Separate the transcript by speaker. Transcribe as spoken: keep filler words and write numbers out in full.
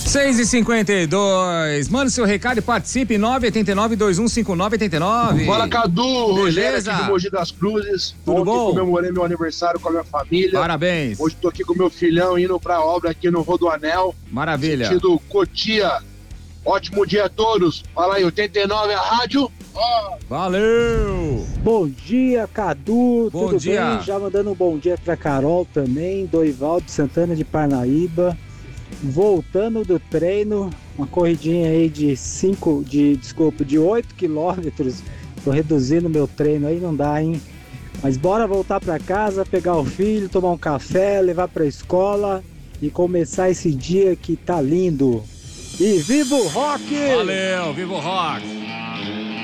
Speaker 1: seis e cinquenta e dois. Manda seu recado e participe. nove oito nove, dois um cinco nove oito nove.
Speaker 2: Fala, Cadu. Rogério
Speaker 1: Beleza?
Speaker 2: aqui do Mogi das Cruzes.
Speaker 1: Tudo
Speaker 2: Ontem
Speaker 1: bom?
Speaker 2: comemorei meu aniversário com a minha família.
Speaker 1: Parabéns.
Speaker 2: Hoje tô aqui com meu filhão indo pra obra aqui no Rodoanel.
Speaker 1: Maravilha.
Speaker 2: Sentido Cotia. Ótimo dia a todos. Fala aí, oitenta e nove a rádio. Oh.
Speaker 1: Valeu.
Speaker 3: Bom dia, Cadu.
Speaker 1: Bom
Speaker 3: Tudo
Speaker 1: dia.
Speaker 3: bem? Já mandando um bom dia pra Carol também, do Ivaldo Santana de Parnaíba. Voltando do treino, uma corridinha aí de cinco, de, desculpa, de oito quilômetros. Tô reduzindo meu treino aí, não dá, hein? Mas bora voltar pra casa, pegar o filho, tomar um café, levar pra escola e começar esse dia que tá lindo. E viva o rock!
Speaker 1: Valeu, viva o rock!